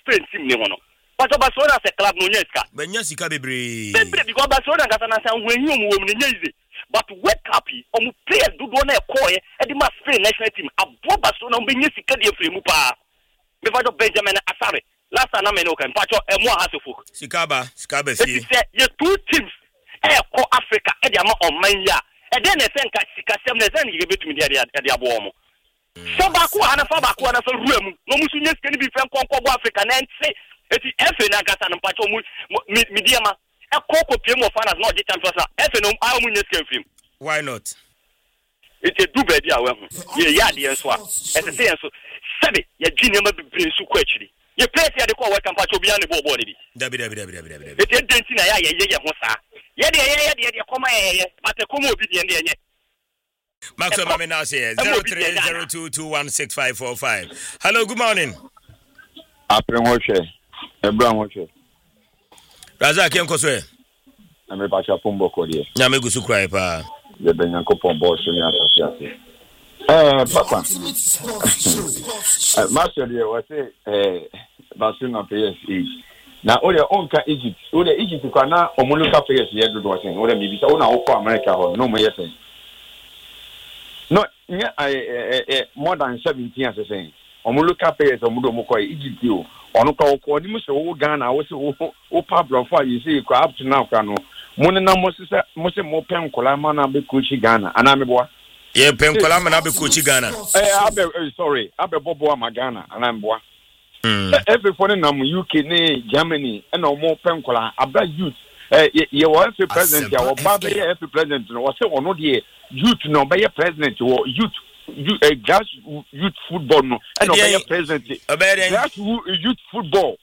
Spain team ni hono. But Barcelona se club no nyeska. Benya sika bebre. Bebre because Barcelona kasa na san when you mu ni nyezi. But wake up omu players do na ekoye e di ma Spain national team abo Barcelona mbe nyesi ka di efremu pa. Me fa Benjamin Asare. Last time I know can patch mo hasofo. Sikaba fi. Ye two teams ko Africa e di ama on man ya. E den e sen ka sika sem na sen ye betumi dia abo mo. So baako ana fa ruamu. No musu nye sika ni bi fen konko bo Africa na nse eti efe na gasa no patch mo media ma e ko pie mo finals no je champions na efe no ayo mu nye sika film. Why not? It's a do bedi awe ho. Ye ya de enso a. E se enso sebe ye dwene ma bibre su ko akiri. Ye place ya de ko wa camp patch obi an bo bo ni bi. Dabi. Eti denti na ya ye ho sa. Ye de koma ye but koma obi de ye. Maxwell Mamina say 0302216545. Hello, good morning. Abraham Hoche. Raza Kenkoso. Na me bacha pombo ko die. Na me gusu cry pa. Le benyanko pombo so ni asase. Papa. Master die we say Barcelona PSG. Na o de onka Egypt. O de Egypt kwa na omuluka PSG ye do do sen. O de mi bisa o na o ko America ho no mo yesen. No, more than 17 years saying. Omuluka players omudo moko Egypt o. Onu ka okọ ni mo se wo Ghana wo se wo Pablo fa you say ko up to now ka no. Mo ne na mo se mo pen kola ma na be coach Ghana. Ana me boa. Ye pen kola ma na be coach Ghana. Sorry. Abe bobo ma Ghana. Ana me boa. Every foreign nam UK ne Germany and no mo pen kola abra youth. Ye was the president ya baba ye president no say ono de youth no be president or youth grass youth football no and be president grass youth football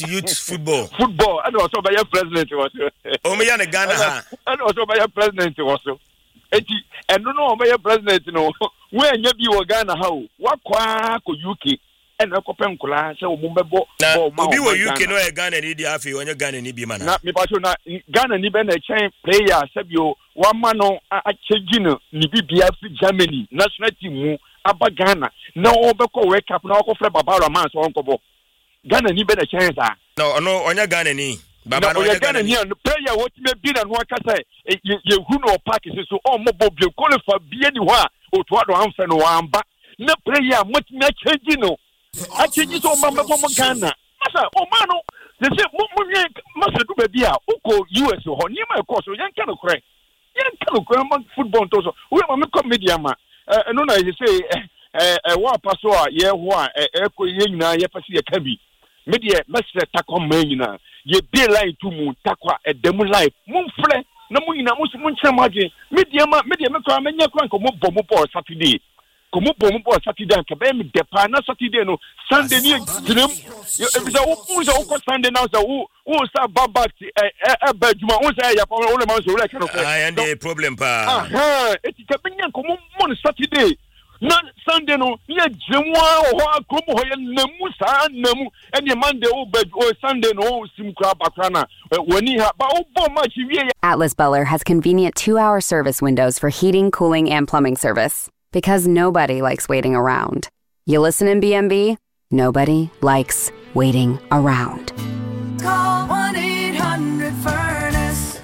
and also be president was o me ya Ghana ha and also be president was eti and no be president no we anya bi wo Ghana ha o wakwa ko UK and a copen kola say o mumbo obi wo UK no e Ghana ni di afi onye Ghana ni bi mana na me pacho na Ghana ni be na chain player sabio one man no a changino ni bibia fi Germany national team mu aba Ghana na o be ko World Cup na o ko fle Baba man so onko bo Ghana ni be na chain sa no onye Ghana ni Baba no onye Ghana ni player what me bi na no aka say ye hu no park so o mo bo bi qualify bi ni ho a o to ado amfa no amba na player what me changino actually so mama from Ghana masa o mano they say masa do baby a uko US ho ni ma course yan kan kore football to so we ma me media ma no na you say wa paso a ye ho a ko ye nyina ye pese ye ka bi media masa takom ma nyina ye be line to mu takwa edem life mun fle na mun nyina mun chamaje media me ko amenya ko mo bo Saturday como bom Saturday ka be me depa na Saturday no Sunday ni dream bisa o Sunday na so o sa babat badjuma o sa ya pa o le man so le kano and the problem pa eti ka benya ko mo Saturday na Sunday no ye djemwa o ko mo ye namu ene Monday o Sunday no o sim kra bakra na wani ha ba o bo match wie Atlas Beller has convenient 2-hour service windows for heating, cooling, and plumbing service. Because nobody likes waiting around. You listen in BMB? Nobody likes waiting around. Call 1-800-FURNACE.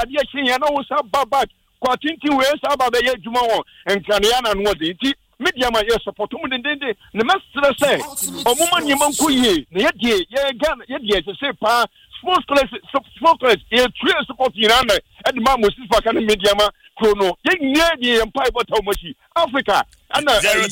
Media ma support mu dende ne mestre say o mo man yemman kuye ne ye Ghana ye say pa sports class ye three support yinana and ma Moses Fakane media ma chrono ye nye empire bottom machi Africa and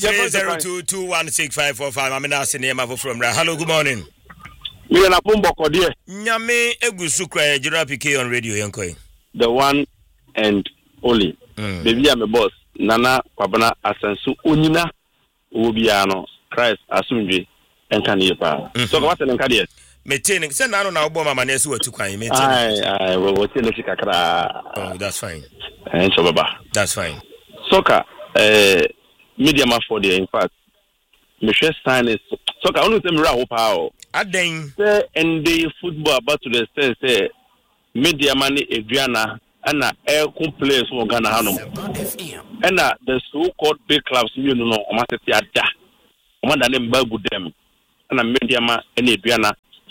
0302216545 amena sinema from hello good morning me na pombo kodie nyame egusu kra General PK on radio yankoi the one and only baby am a boss Nana Kwabana Asensu Onyina Obia no Christ asumdwe enka ne pa so what enka de metin say na no na obo mama na esi watu kwan metin ai we tell you kakra oh that's fine so baba that's fine soccer media ma for there in fact me share sign is soccer only say me ra ho pa o aden say and the football about to the say media man eduana and air players for Ghana Hanum. And the so-called big clubs, you know, Omatati Ada, Omadan Bagu them, and a media and Adriana,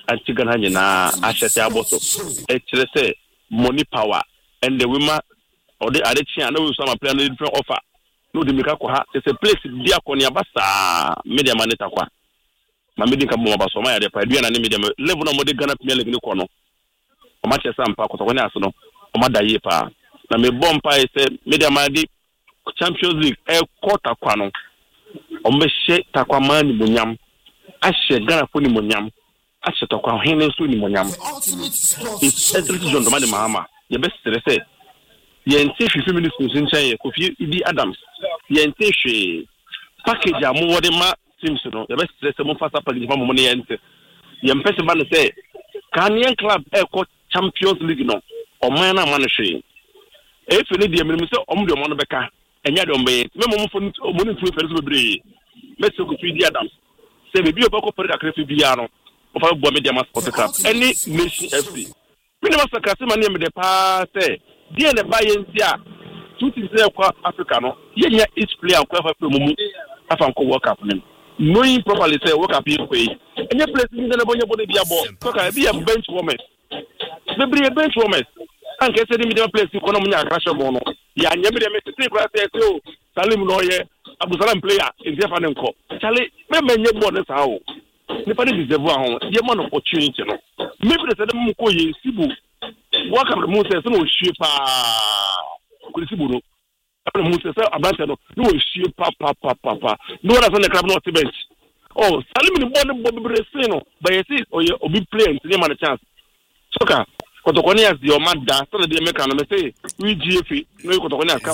antigana nyina ahyete aboso ekire say money power and the women or the addiction no some plan different offer no de meka ko ha it's a place dia ko ne abasa media maneta kwa ma media ka mo abaso ma ya de pa dua na ne media level no mo de Ghana Premier League ni ko no o ma che sampa ko to ne aso no o ma da ye pa na me bompa e say media ma di Champions League quarter kwa no o me she takwa man ni munyam ahye Ghana fo ni munyam ahye takwa hene so ni munyam it's everything John Domade Mahama ye best say yente 15 minutes nchen Kofi Idi Adams yente hwe package am wode ma teams no ye best say mo fast package ma mo ne yente ye mpese ba no say Ghanaian club Champions League no o man na man hwe e fe ne die me say o mo de mo no beka enya de ombe me mo fo mo ni fu fe so bebre me se Kofi Idi Adams say be bi o bako pere akrefi bia no o fa bo media sport club any nation FC me never sakase man me de pa say die ne ba yentia tuti say kwa Africa no yenya each player kwa fa mu afa ko World Cup nem knowing properly say World Cup yin kwei enye place ni na bonye bone bia bo so ka bia bench warmers bebre bench warmers an ke say di media place ko no munya crash mo no ya nya me de me say kwa say o Salim no ye Abu Salam player in the fan nko chale me menye bo ne sa o ni pa ni deserve ahon ye mo no opportunity no me be say dem ko ye sibu World Cup mo say so no hwie pa ko sibu no après mo say abante no no hwie pa no na so the club no bench oh Salim ni bo bebre say no but you see obi play ni man chance soka kotokoni as your mother so the make no me say we GF no kotokoni as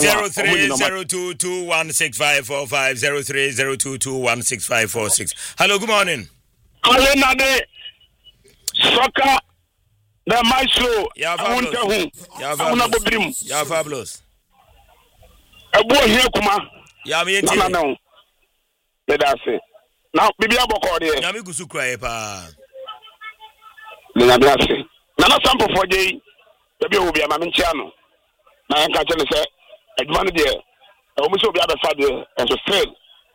0302216545 0302216546 hello good morning Alenade Soka the maestro Una bobrim ya fabulous ebo hie kuma ya me yenti no me da say now bibia boko de ya me gusu krae pa me na da say na na sample for dey bibia obi ama me ntia no na enka che ne say aduma no de o mo so obi abefa de enso fail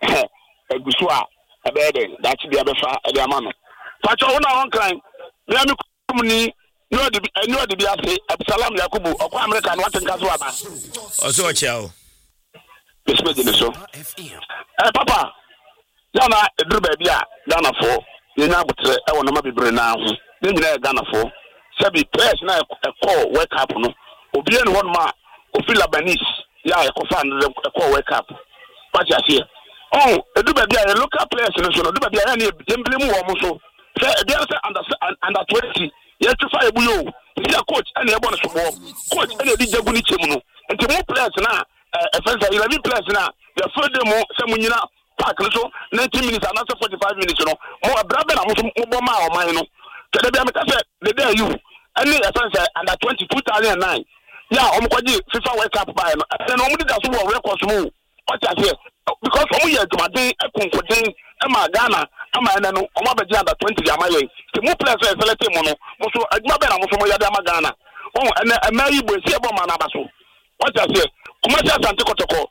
egusu a abede that be abefa e de ama no pacho una won kan me am kumni no de bi ase Absalam Yakubu okwa America no watenka so aba oso chao bismedi ne so papa yana edurba bia Ghana fo yenya abutre e wona ma bebre na ho ne nyina Ghana fo sabi press na e call wake up no obi en won ma ofi Labanis ya e ko fan e call wake up pacha here oh edurba bia e local players no so no edurba bia na emblem wo mo so say e dey say under 20 yes to fire buyo is a coach and a bonus for coach and a DJ Guni Chemuno and to more players now offense 11 players now the third more Samunina Park so 90 minutes and after 45 minutes you know more brother and more or mine no the day you any offense under 20 2009 yeah omkwaji FIFA World Cup by no then omudi da so record small what I say because omu ye dwade ekonkodin ema Ghana ama ene no omo abeji under 20 ya maye the more players select mo no mo so aduma be na mo so mo ya de ama Ghana oh ene emayi bo esi ebo ma na abaso what I say commercial sante kotoko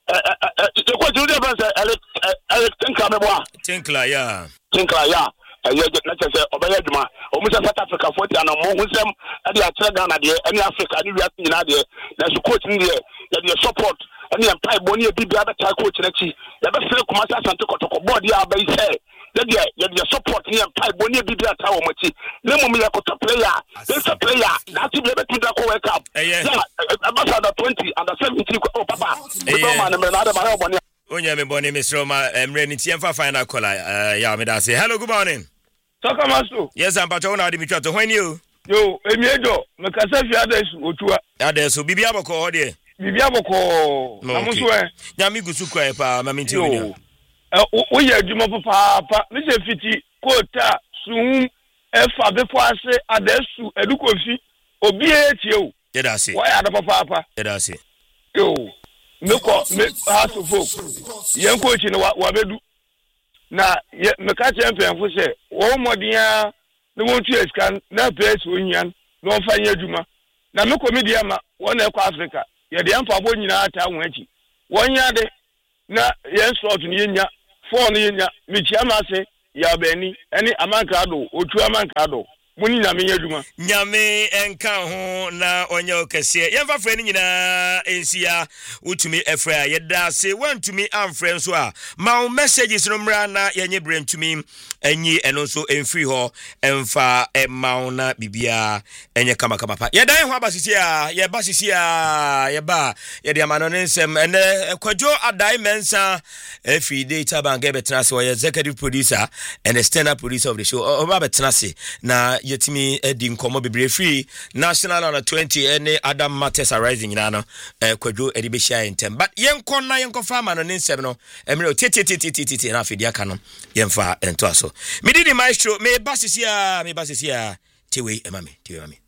the coach you dey say Tinkla meboa Tinkla ya ye na say obaya aduma omu South Africa 40 and mo hu sem e dey atre Ghana de any Africa ni wiase nyina de na so coach ni de ya support any empire boni bibia be tie coach na chi ya be fere commercial sante kotoko board ya be say ya support ni empire boni bibia ta wo machi na mo ya koto player this player that be be to the World Cup yeah ambassador 20 and 17 oh papa man me na da boni onya me boni Mr. Ma emre ni tiemfa final call ya me da say hello good morning Saka Master yes am pacho na de mi twato when you yo emiedo me kasa fi adesu otua adesu bibia boko ho de bibia boko amuso nyami gusu kwa pa ma minti yo o ye adwuma papa me se fiti kota sun efa befo ase adesu edukofi obi etie o yeda se wa ya da papa yeda se yo me house of folk yen coach ni wa bedu na me ka champion fo se wo modia ne won tu eskan na place onyan no fa nya adwuma na me komedia ma won na kwa Africa ye de amfa bo nyina ata won achi won ya de na yen slot ni yenya phone yenya me chiama se ya beni ene amankado otu amankado muni na me yaduma nyame enka ho na onye okese yemfa frɛ ni nyina ensia utumi efra yeda se wantumi amfrɛ nso a ma wo messages no mra na yenye brentumi enyi eno so enfri ho emfa emawo na bibia enye kama pa yeda ho abasisi a yeba yede amano nsem ene kwadwo adai mensa efi data bank betena se executive producer and external producer of the show oba betena se na yetimi edi nkomo bebre free national on 20 any other matters arising no kwadwo edi be share intem but yenkon na yenkofa amano nsem no emre titi na afidi aka no yemfa ento aso mididi maestro me basisi a tewe emame